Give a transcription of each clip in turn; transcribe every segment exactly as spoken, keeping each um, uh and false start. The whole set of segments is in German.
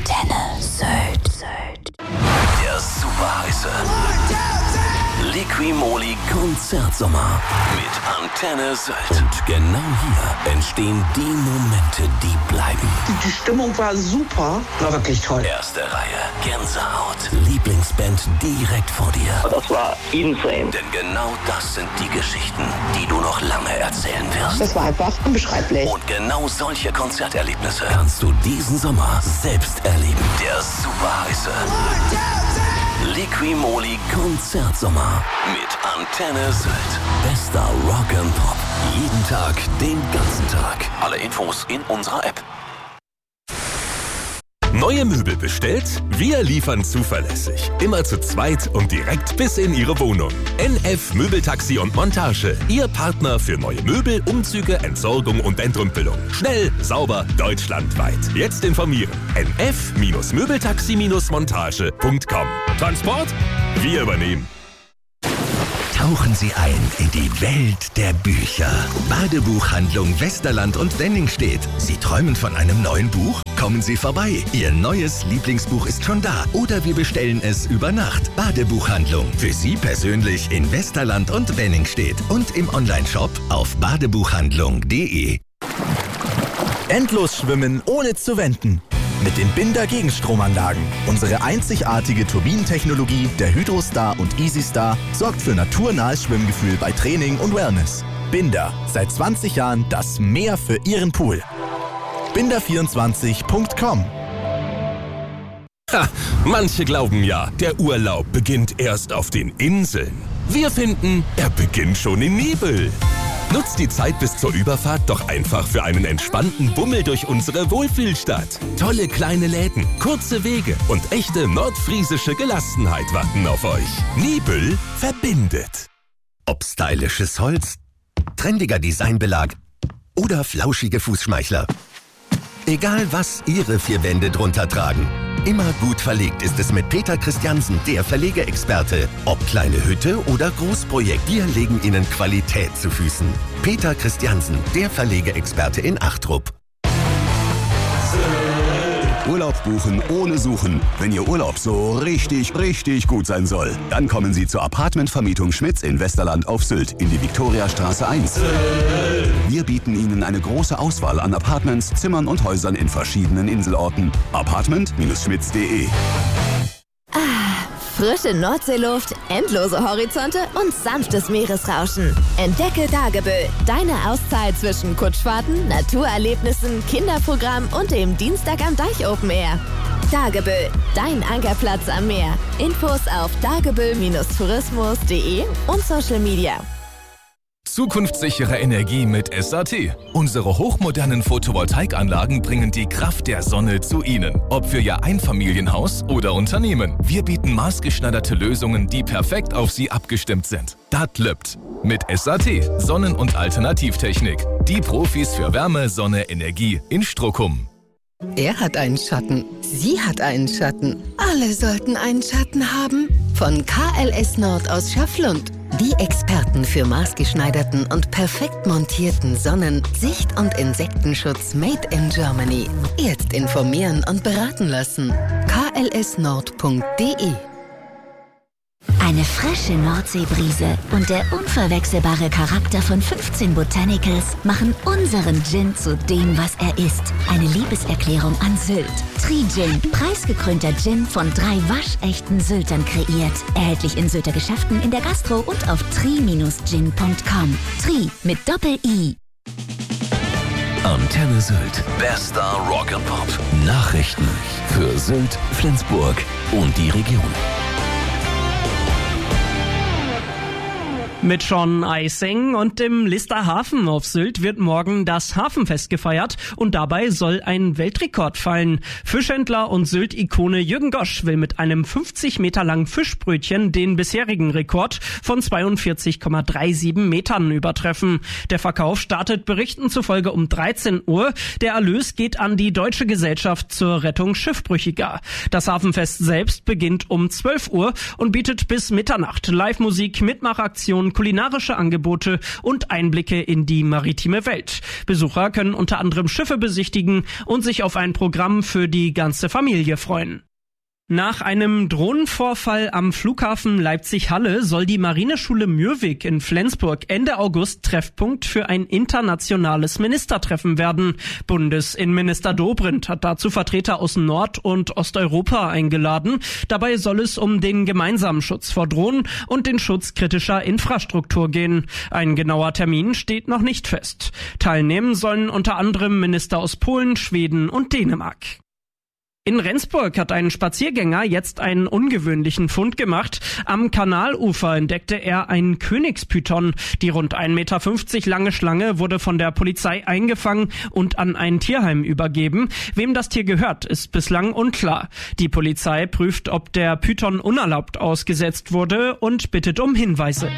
Antenne Sylt. Der super heiße Liqui-Moly Konzertsommer mit Antenne Sylt. Und genau hier entstehen die Momente, die bleiben. Die Stimmung war super, war wirklich toll. Erste Reihe, Gänsehaut, Lieblingsband direkt vor dir. Das war insane. Denn genau das sind die Geschichten, die du noch lange erzählen wirst. Das war einfach unbeschreiblich. Und genau solche Konzerterlebnisse kannst du diesen Sommer selbst erleben. Der super heiße Liqui-Moly Konzertsommer mit Antenne Sylt. Bester Rock and Pop. Jeden Tag, den ganzen Tag. Alle Infos in unserer App. Neue Möbel bestellt? Wir liefern zuverlässig. Immer zu zweit und direkt bis in Ihre Wohnung. N F Möbeltaxi und Montage. Ihr Partner für neue Möbel, Umzüge, Entsorgung und Entrümpelung. Schnell, sauber, deutschlandweit. Jetzt informieren. n f Möbeltaxi Montage punkt com. Transport? Wir übernehmen. Tauchen Sie ein in die Welt der Bücher. Badebuchhandlung Westerland und Wenningstedt. Sie träumen von einem neuen Buch? Kommen Sie vorbei. Ihr neues Lieblingsbuch ist schon da. Oder wir bestellen es über Nacht. Badebuchhandlung. Für Sie persönlich in Westerland und Wenningstedt. Und im Onlineshop auf badebuchhandlung punkt de. Endlos schwimmen ohne zu wenden. Mit den Binder Gegenstromanlagen. Unsere einzigartige Turbinentechnologie der Hydrostar und EasyStar sorgt für naturnahes Schwimmgefühl bei Training und Wellness. Binder, seit zwanzig Jahren das Meer für Ihren Pool. binder vierundzwanzig punkt com. Ha, manche glauben ja, der Urlaub beginnt erst auf den Inseln. Wir finden, er beginnt schon in Nibel. Nutzt die Zeit bis zur Überfahrt doch einfach für einen entspannten Bummel durch unsere Wohlfühlstadt. Tolle kleine Läden, kurze Wege und echte nordfriesische Gelassenheit warten auf euch. Nibel verbindet. Ob stylisches Holz, trendiger Designbelag oder flauschige Fußschmeichler. Egal was Ihre vier Wände drunter tragen. Immer gut verlegt ist es mit Peter Christiansen, der Verlegeexperte. Ob kleine Hütte oder Großprojekt, wir legen Ihnen Qualität zu Füßen. Peter Christiansen, der Verlegeexperte in Achtrup. Urlaub buchen ohne Suchen. Wenn Ihr Urlaub so richtig, richtig gut sein soll, dann kommen Sie zur Apartmentvermietung Schmitz in Westerland auf Sylt in die Viktoriastraße eins. Wir bieten Ihnen eine große Auswahl an Apartments, Zimmern und Häusern in verschiedenen Inselorten. apartment Schmitz punkt de. Frische Nordseeluft, endlose Horizonte und sanftes Meeresrauschen. Entdecke Dagebüll, deine Auszeit zwischen Kutschfahrten, Naturerlebnissen, Kinderprogramm und dem Dienstag am Deich Open Air. Dagebüll, dein Ankerplatz am Meer. Infos auf dagebüll Tourismus punkt de und Social Media. Zukunftssichere Energie mit S A T. Unsere hochmodernen Photovoltaikanlagen bringen die Kraft der Sonne zu Ihnen. Ob für Ihr Einfamilienhaus oder Unternehmen. Wir bieten maßgeschneiderte Lösungen, die perfekt auf Sie abgestimmt sind. Dat löppt. Mit S A T, Sonnen- und Alternativtechnik. Die Profis für Wärme, Sonne, Energie in Strockum. Er hat einen Schatten. Sie hat einen Schatten. Alle sollten einen Schatten haben. Von K L S Nord aus Schafflund. Die Experten für maßgeschneiderten und perfekt montierten Sonnen-, Sicht- und Insektenschutz made in Germany. Jetzt informieren und beraten lassen. k l s nord punkt de. Eine frische Nordseebrise und der unverwechselbare Charakter von fünfzehn Botanicals machen unseren Gin zu dem, was er ist. Eine Liebeserklärung an Sylt. Tri-Gin, preisgekrönter Gin von drei waschechten Syltern kreiert. Erhältlich in Sylter Geschäften, in der Gastro und auf tri Gin punkt com. Tri mit Doppel-I. Antenne Sylt. Bester Rock and Pop. Nachrichten für Sylt, Flensburg und die Region. Mit Sean Eising und dem Lister Hafen auf Sylt wird morgen das Hafenfest gefeiert und dabei soll ein Weltrekord fallen. Fischhändler und Sylt-Ikone Jürgen Gosch will mit einem fünfzig Meter langen Fischbrötchen den bisherigen Rekord von zweiundvierzig Komma siebenunddreißig Metern übertreffen. Der Verkauf startet Berichten zufolge um dreizehn Uhr. Der Erlös geht an die Deutsche Gesellschaft zur Rettung Schiffbrüchiger. Das Hafenfest selbst beginnt um zwölf Uhr und bietet bis Mitternacht Live-Musik, Mitmachaktionen, und kulinarische Angebote und Einblicke in die maritime Welt. Besucher können unter anderem Schiffe besichtigen und sich auf ein Programm für die ganze Familie freuen. Nach einem Drohnenvorfall am Flughafen Leipzig-Halle soll die Marineschule Mürwik in Flensburg Ende August Treffpunkt für ein internationales Ministertreffen werden. Bundesinnenminister Dobrindt hat dazu Vertreter aus Nord- und Osteuropa eingeladen. Dabei soll es um den gemeinsamen Schutz vor Drohnen und den Schutz kritischer Infrastruktur gehen. Ein genauer Termin steht noch nicht fest. Teilnehmen sollen unter anderem Minister aus Polen, Schweden und Dänemark. In Rendsburg hat ein Spaziergänger jetzt einen ungewöhnlichen Fund gemacht. Am Kanalufer entdeckte er einen Königspython. Die rund ein Meter fünfzig lange Schlange wurde von der Polizei eingefangen und an ein Tierheim übergeben. Wem das Tier gehört, ist bislang unklar. Die Polizei prüft, ob der Python unerlaubt ausgesetzt wurde und bittet um Hinweise.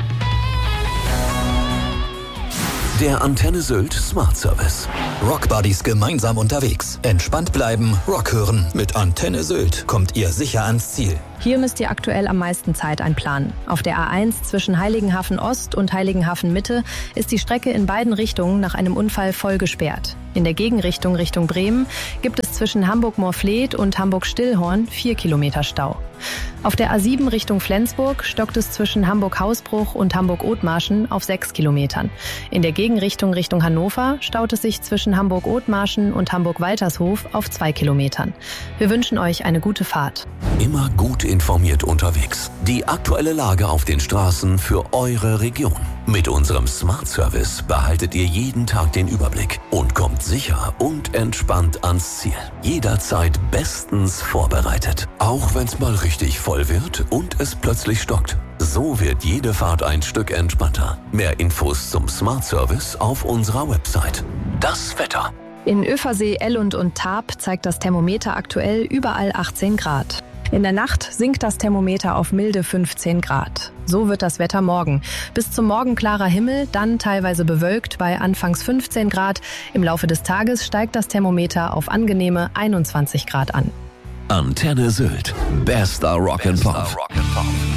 Der Antenne Sylt Smart Service. Rockbuddies gemeinsam unterwegs. Entspannt bleiben, Rock hören. Mit Antenne Sylt kommt ihr sicher ans Ziel. Hier müsst ihr aktuell am meisten Zeit einplanen. Auf der A eins zwischen Heiligenhafen Ost und Heiligenhafen Mitte ist die Strecke in beiden Richtungen nach einem Unfall voll gesperrt. In der Gegenrichtung Richtung Bremen gibt es zwischen Hamburg-Morfleet und Hamburg-Stillhorn vier Kilometer Stau. Auf der A sieben Richtung Flensburg stockt es zwischen Hamburg-Hausbruch und Hamburg-Othmarschen auf sechs Kilometern. In der Gegenrichtung Richtung Hannover staut es sich zwischen Hamburg-Othmarschen und Hamburg-Waltershof auf zwei Kilometern. Wir wünschen euch eine gute Fahrt. Immer gut informiert unterwegs. Die aktuelle Lage auf den Straßen für eure Region. Mit unserem Smart Service behaltet ihr jeden Tag den Überblick und kommt sicher und entspannt ans Ziel. Jederzeit bestens vorbereitet. Auch wenn es mal richtig voll wird und es plötzlich stockt. So wird jede Fahrt ein Stück entspannter. Mehr Infos zum Smart Service auf unserer Website. Das Wetter. In Översee, Ellund und Tarp zeigt das Thermometer aktuell überall achtzehn Grad. In der Nacht sinkt das Thermometer auf milde fünfzehn Grad. So wird das Wetter morgen. Bis zum Morgen klarer Himmel, dann teilweise bewölkt bei anfangs fünfzehn Grad. Im Laufe des Tages steigt das Thermometer auf angenehme einundzwanzig Grad an. Antenne Sylt. Bester Rock'n'Pop.